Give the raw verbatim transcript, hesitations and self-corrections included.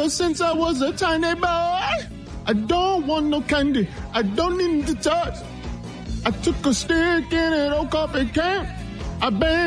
Ever since I was a tiny boy, I don't want no candy. I don't need to touch. I took a stick in an old coffee can. I banged